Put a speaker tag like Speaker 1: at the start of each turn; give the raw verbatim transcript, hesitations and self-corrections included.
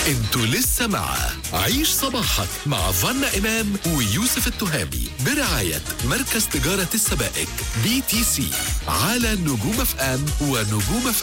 Speaker 1: انتوا لسه مع عيش صباحك مع فانا إمام ويوسف التهامي برعاية مركز تجارة السبائك بي تي سي على نجوم اف ام ونجوم اف